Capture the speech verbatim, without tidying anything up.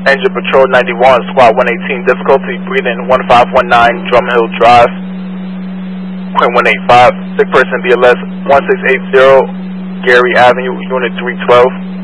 Engine Patrol ninety-one, Squad one eighteen, difficulty breathing one five one nine, Drum Hill Drive, Quinn one eighty-five, sick person B L S one six eight zero, Gary Avenue, Unit three twelve.